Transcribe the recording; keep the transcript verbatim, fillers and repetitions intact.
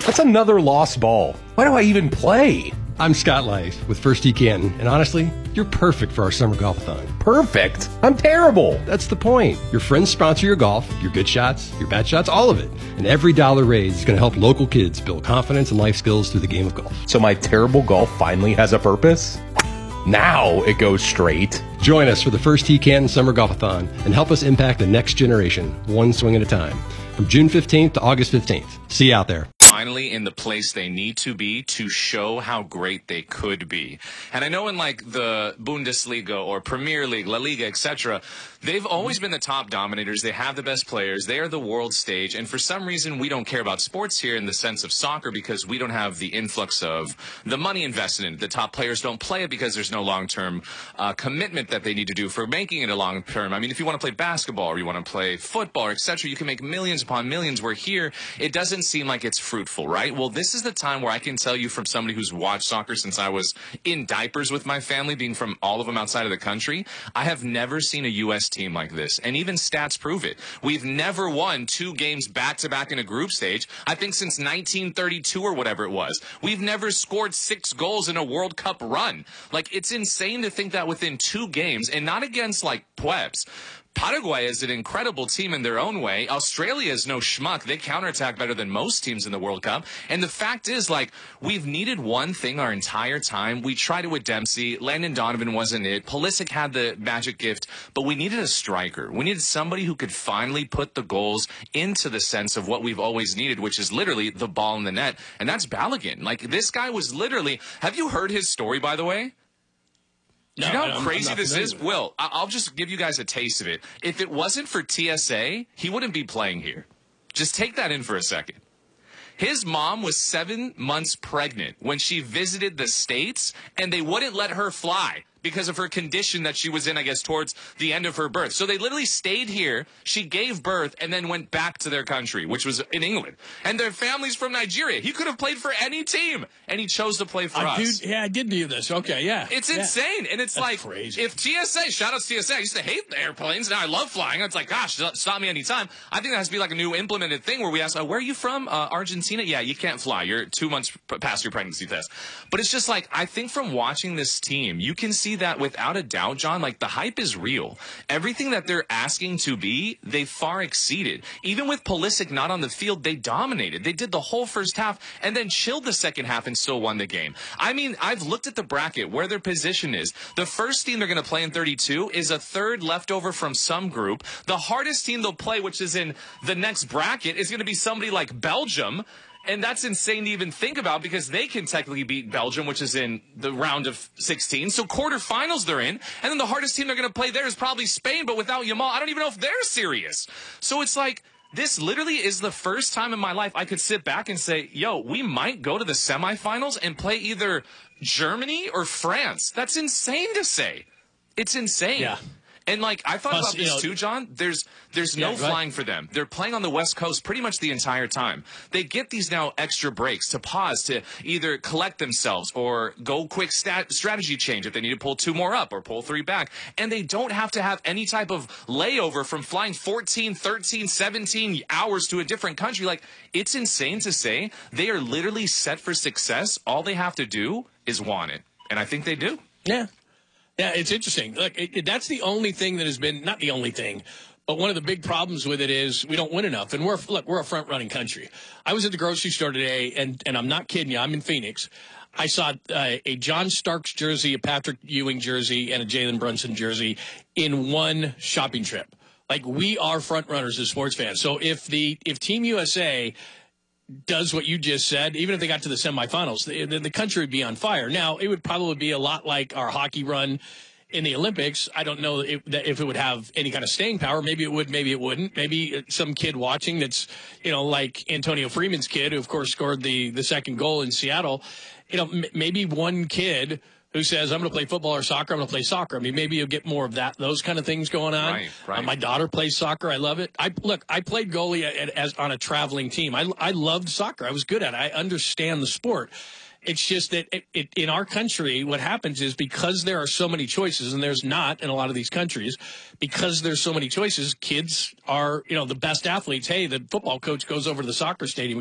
That's another lost ball. Why do I even play? I'm Scott Lice with First Tee Canton, and honestly, you're perfect for our summer golf-a-thon. Perfect? I'm terrible. That's the point. Your friends sponsor your golf, your good shots, your bad shots, all of it. And every dollar raised is going to help local kids build confidence and life skills through the game of golf. So my terrible golf finally has a purpose? Now it goes straight. Join us for the First Tee Canton Summer Golf-a-thon and help us impact the next generation, one swing at a time. From June fifteenth to August fifteenth. See you out there. Finally in the place they need to be to show how great they could be. And I know in like the Bundesliga or Premier League, La Liga, et cetera, they've always been the top dominators. They have the best players. They are the world stage. And for some reason, we don't care about sports here in the sense of soccer because we don't have the influx of the money invested in it. The top players don't play it because there's no long-term uh, commitment that they need to do for making it a long-term. I mean, if you want to play basketball or you want to play football, et cetera, you can make millions upon millions, where here it doesn't seem like it's fruitful, right? Well, this is the time where I can tell you from somebody who's watched soccer since I was in diapers with my family, being from all of them outside of the country, I have never seen a U S team like this. And even stats prove it. We've never won two games back-to-back in a group stage, I think since nineteen thirty-two or whatever it was. We've never scored six goals in a World Cup run. Like, it's insane to think that within two games, and not against, like, plebs. Paraguay is an incredible team in their own way. Australia is no schmuck. They counterattack better than most teams in the World Cup. And the fact is, like, we've needed one thing our entire time. We tried it with Dempsey. Landon Donovan wasn't it. Pulisic had the magic gift, but we needed a striker. We needed somebody who could finally put the goals into the sense of what we've always needed, which is literally the ball in the net. And that's Balogun. Like, this guy was literally, have you heard his story, by the way? Do you know how crazy this is? Will, I'll just give you guys a taste of it. If it wasn't for T S A, he wouldn't be playing here. Just take that in for a second. His mom was seven months pregnant when she visited the States, and they wouldn't let her fly because of her condition that she was in, I guess, towards the end of her birth. So they literally stayed here. She gave birth and then went back to their country, which was in England. And their family's from Nigeria. He could have played for any team, and he chose to play for I us. Do, yeah, I did do this. Okay, yeah. It's yeah. insane. And it's That's like, crazy. If T S A, shout out to T S A, I used to hate the airplanes. Now I love flying. It's like, gosh, stop me anytime. I think that has to be like a new implemented thing where we ask, oh, where are you from? Uh, Argentina? Yeah, you can't fly. You're two months past your pregnancy test. But it's just like, I think from watching this team, you can see that without a doubt, John, like the hype is real. Everything that they're asking to be, they far exceeded. Even with Pulisic not on the field, they dominated. They did the whole first half and then chilled the second half and still won the game. I mean, I've looked at the bracket where their position is. The first team they're going to play in thirty-two is a third leftover from some group. The hardest team they'll play, which is in the next bracket, is going to be somebody like Belgium. And that's insane to even think about because they can technically beat Belgium, which is in the round of sixteen. So quarterfinals they're in. And then the hardest team they're going to play there is probably Spain. But without Yamal, I don't even know if they're serious. So it's like, this literally is the first time in my life I could sit back and say, yo, we might go to the semifinals and play either Germany or France. That's insane to say. It's insane. Yeah. And, like, I thought Plus, about this, you know, too, John. There's there's no yeah, flying for them. They're playing on the West Coast pretty much the entire time. They get these now extra breaks to pause, to either collect themselves or go quick stat- strategy change if they need to pull two more up or pull three back. And they don't have to have any type of layover from flying fourteen, thirteen, seventeen hours to a different country. Like, it's insane to say. They are literally set for success. All they have to do is want it. And I think they do. Yeah. Yeah, it's interesting. Look, it, it, that's the only thing that has been, not the only thing, but one of the big problems with it is we don't win enough. And we're, look, we're a front-running country. I was at the grocery store today, and, and I'm not kidding you, I'm in Phoenix. I saw uh, a John Starks jersey, a Patrick Ewing jersey, and a Jalen Brunson jersey in one shopping trip. Like, we are front-runners as sports fans. So if the if Team U S A does what you just said, even if they got to the semifinals, the, the country would be on fire. Now, it would probably be a lot like our hockey run in the Olympics. I don't know if, if it would have any kind of staying power. Maybe it would, maybe it wouldn't. Maybe some kid watching that's, you know, like Antonio Freeman's kid, who, of course, scored the, the second goal in Seattle. You know, m- maybe one kid who says, I'm going to play football or soccer, I'm going to play soccer. I mean, maybe you'll get more of that, those kind of things going on. Right, right. Uh, my daughter plays soccer. I love it. I Look, I played goalie at, at, as on a traveling team. I, I loved soccer. I was good at it. I understand the sport. It's just that it, it, in our country, what happens is because there are so many choices, and there's not in a lot of these countries, because there's so many choices, kids are, you know, the best athletes. Hey, the football coach goes over to the soccer stadium